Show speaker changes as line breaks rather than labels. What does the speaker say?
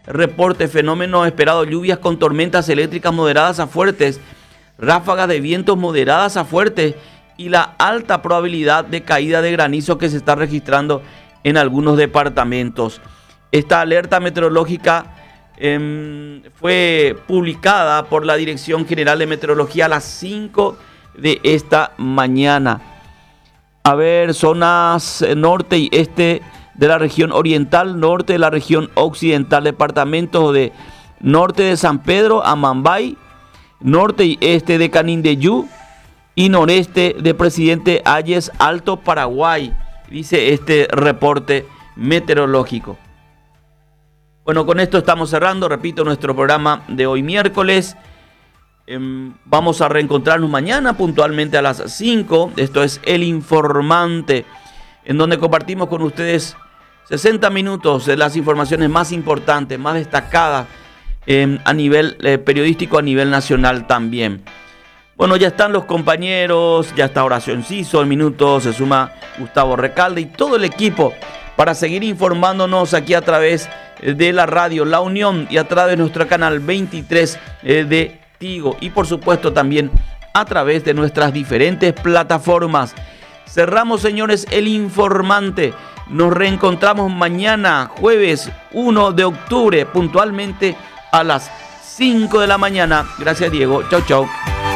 reporte, fenómeno esperado, lluvias con tormentas eléctricas moderadas a fuertes, ráfagas de vientos moderadas a fuertes y la alta probabilidad de caída de granizo que se está registrando en algunos departamentos. Esta alerta meteorológica fue publicada por la Dirección General de Meteorología a las 5 de esta mañana. A ver, zonas norte y este de la región oriental, norte de la región occidental, departamentos de norte de San Pedro, Amambay, norte y este de Canindeyú y noreste de Presidente Hayes, Alto Paraguay, dice este reporte meteorológico. Bueno, con esto estamos cerrando, repito, nuestro programa de hoy miércoles. Vamos a reencontrarnos mañana puntualmente a las 5. Esto es El Informante, en donde compartimos con ustedes 60 minutos de las informaciones más importantes, más destacadas a nivel periodístico, a nivel nacional también. Bueno, ya están los compañeros, ya está Horacio Enciso, el minuto se suma Gustavo Recalde y todo el equipo para seguir informándonos aquí a través de la radio La Unión y a través de nuestro canal 23 de Tigo y por supuesto también a través de nuestras diferentes plataformas. Cerramos, señores, El Informante. Nos reencontramos mañana, jueves 1 de octubre, puntualmente a las 5 de la mañana. Gracias, Diego. Chau, chau.